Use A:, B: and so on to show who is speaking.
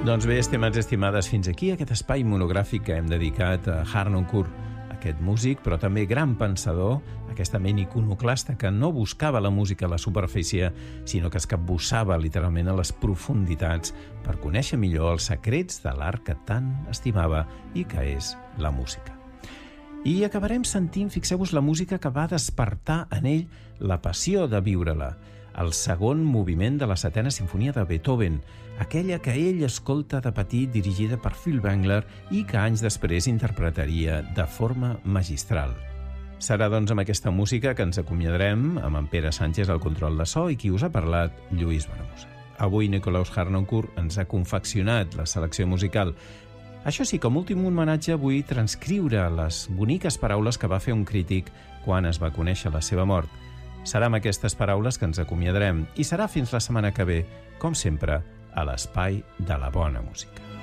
A: Doncs bé, estimats i estimades, fins aquí aquest espai monogràfic que hem dedicat a Harnoncourt, aquest músic, però també gran pensador, aquesta ment iconoclasta que no buscava la música a la superfície, sinó que es capbussava literalment a les profunditats per conèixer millor els secrets de l'art que tant estimava i que és la música. I acabarem sentint, fixeu-vos, la música que va despertar en ell la passió de viure-la, el segon moviment de la setena sinfonia de Beethoven, aquella que ell escolta de petit dirigida per Furtwängler i que anys després interpretaria de forma magistral. Serà, doncs, amb aquesta música que ens acomiadarem, amb en Pere Sánchez al control de so i qui us ha parlat, Lluís Bonamusa. Avui Nicolaus Harnoncourt ens ha confeccionat la selecció musical. Això sí, com a últim homenatge vull transcriure les boniques paraules que va fer un crític quan es va conèixer la seva mort. Serà amb aquestes paraules que ens acomiadarem i serà fins la setmana que ve, com sempre, a l'espai de la bona música.